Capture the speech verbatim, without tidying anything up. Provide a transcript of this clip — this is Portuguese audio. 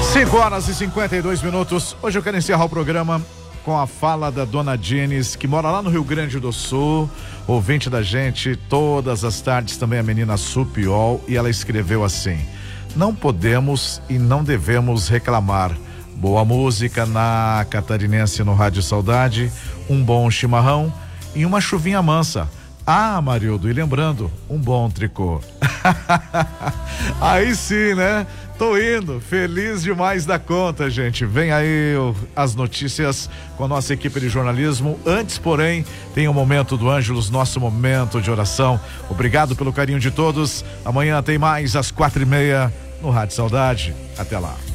cinco horas e cinquenta e dois minutos. Hoje eu quero encerrar o programa com a fala da dona Jenis, que mora lá no Rio Grande do Sul, ouvinte da gente todas as tardes, também a menina Supiol, e ela escreveu assim: não podemos e não devemos reclamar. Boa música na Catarinense no Rádio Saudade, um bom chimarrão e uma chuvinha mansa. Ah, Marildo, e lembrando, um bom tricô. Aí sim, né? Tô indo, feliz demais da conta, gente. Vem aí o, as notícias com a nossa equipe de jornalismo. Antes, porém, tem o momento do Ângelos, nosso momento de oração. Obrigado pelo carinho de todos. Amanhã tem mais às quatro e meia no Rádio Saudade. Até lá.